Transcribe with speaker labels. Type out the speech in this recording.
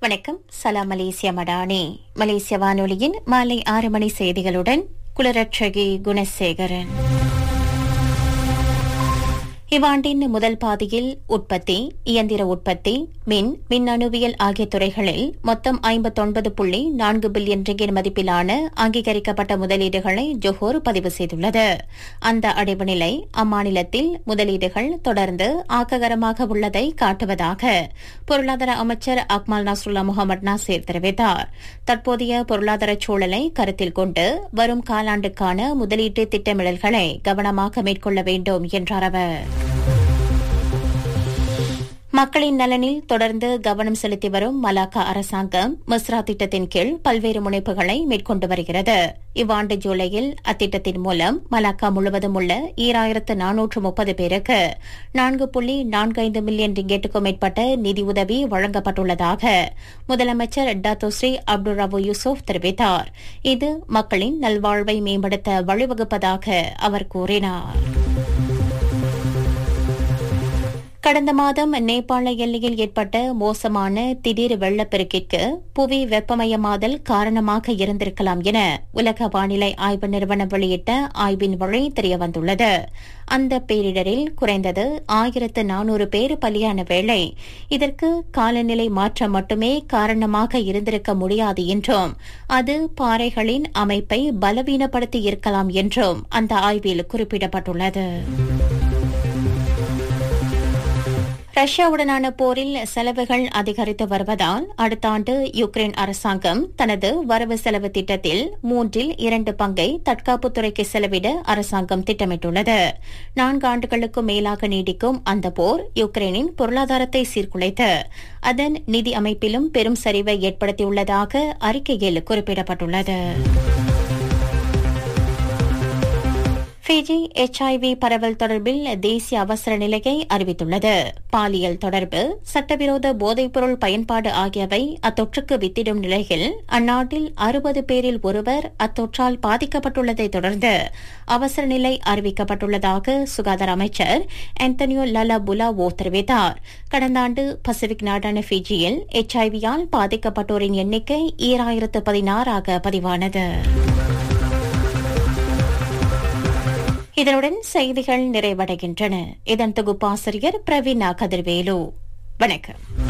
Speaker 1: வணக்கம். சலாம் மலேசியா மடானி. மலேசிய வானொலியின் மாலை 6 மணி செய்திகளுடன் குலரட்சகி குணசேகரன். இவ்வாண்டின் முதல் பாதியில் உற்பத்தி, இயந்திர உற்பத்தி, மின்னணுவியல் ஆகிய துறைகளில் மொத்தம் 59.4 பில்லியன் ரிங்கிட் மதிப்பிலான அங்கீகரிக்கப்பட்ட முதலீடுகளை ஜொஹோர் பதிவு செய்துள்ளது. அந்த அடைவு நிலை அம்மாநிலத்தில் முதலீடுகள் தொடர்ந்து ஆக்ககரமாக உள்ளதை காட்டுவதாக பொருளாதார அமைச்சர் அக்மல் நஸ்ருல்லா முகமது நாசிர் தெரிவித்தார். தற்போதைய பொருளாதார சூழலை கருத்தில் கொண்டு வரும் காலாண்டுக்கான முதலீட்டு திட்டமிடல்களை கவனமாக மேற்கொள்ள வேண்டும் என்றார் அவர். மக்களின் நலனில் தொடர்ந்து கவனம் செலுத்தி வரும் மலாக்கா அரசாங்கம் மிஸ்ரா திட்டத்தின் கீழ் பல்வேறு முனைப்புகளை மேற்கொண்டு வருகிறது. இவ்வாண்டு ஜூலையில் அத்திட்டத்தின் மூலம் மலாக்கா முழுவதும் உள்ள 2430 பேருக்கு 4.45 மில்லியன் ரிங்கெட்டுக்கும் மேற்பட்ட நிதியுதவி வழங்கப்பட்டுள்ளதாக முதலமைச்சர் டத்தோஸ்ரீ அப்துல் ரவு யூசுப் தெரிவித்தார். இது மக்களின் நல்வாழ்வை மேம்படுத்த வழிவகுப்பதாக அவர் கூறினார். கடந்த மாதம் நேபாள எல்லையில் ஏற்பட்ட மோசமான திடீர் வெள்ளப்பெருக்கிற்கு புவி வெப்பமயமாதல் காரணமாக இருந்திருக்கலாம் என உலக வானிலை ஆய்வு நிறுவனம் வெளியிட்ட ஆய்வின் வழி தெரியவந்துள்ளது. அந்த பேரிடரில் குறைந்தது 1400 பேர் பலியான வேளை இதற்கு காலநிலை மாற்றம் மட்டுமே காரணமாக இருந்திருக்க முடியாது என்றும் அது பாறைகளின் அமைப்பை பலவீனப்படுத்தி இருக்கலாம் என்றும் அந்த ஆய்வில் குறிப்பிடப்பட்டுள்ளது. ரஷ்யாவுடனான போரில் செலவுகள் அதிகரித்து வருவதால் அடுத்த ஆண்டு யுக்ரைன் அரசாங்கம் தனது வரவு செலவு திட்டத்தில் 2/3 பங்கை தற்காப்புத்துறைக்கு செலவிட அரசாங்கம் திட்டமிட்டுள்ளது. 4 ஆண்டுகளுக்கும் மேலாக நீடிக்கும் அந்த போர் யுக்ரைனின் பொருளாதாரத்தை சீர்குலைத்து அதன் நிதி அமைப்பிலும் பெரும் சரிவை ஏற்படுத்தியுள்ளதாக அறிக்கையில் குறிப்பிடப்பட்டுள்ளது. ஃபிஜி HIV பரவல் தொடர்பில் தேசிய அவசர நிலையை அறிவித்துள்ளது. பாலியல் தொடர்பு, சட்டவிரோத போதைப்பொருள் பயன்பாடு ஆகியவை அத்தொற்றுக்கு வித்திடும் நிலையில் அந்நாட்டில் 60 பேரில் ஒருவர் அத்தொற்றால் பாதிக்கப்பட்டுள்ளதை தொடர்ந்து அவசர நிலை அறிவிக்கப்பட்டுள்ளதாக சுகாதார அமைச்சர் ஆந்தனியோ லலா புலாவோ தெரிவித்தார். கடந்த ஆண்டு பசிபிக் நாடான ஃபிஜியில் HIV-யால் பாதிக்கப்பட்டோரின் எண்ணிக்கை 2016 பதிவானது. இதனுடன் செய்திகள் நிறைவடைகின்றன. இதன் தொகுப்பாசிரியர் பிரவீனா கதிர்வேலு. வணக்கம்.